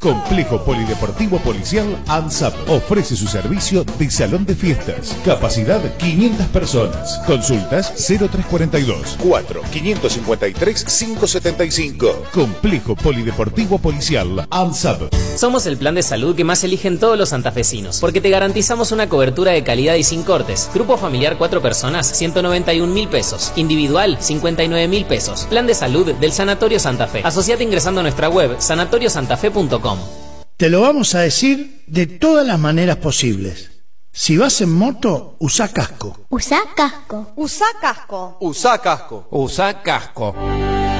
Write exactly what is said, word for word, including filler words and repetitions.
Complejo Polideportivo Policial ANSAP ofrece su servicio de salón de fiestas. Capacidad quinientas personas. Consultas cero tres cuarenta y dos, cuatro, quinientos cincuenta y tres, quinientos setenta y cinco. Complejo Polideportivo Policial ANSAP. Somos el plan de salud que más eligen todos los santafesinos, porque te garantizamos una cobertura de calidad y sin cortes. Grupo familiar cuatro personas, ciento noventa y un mil pesos. Individual, cincuenta y nueve mil pesos. Plan de salud del Sanatorio Santa Fe. Asociate ingresando a nuestra web sanatorio santa fe punto com. Te lo vamos a decir de todas las maneras posibles. Si vas en moto, usa casco. Usa casco. Usa casco. Usa casco. Usa casco.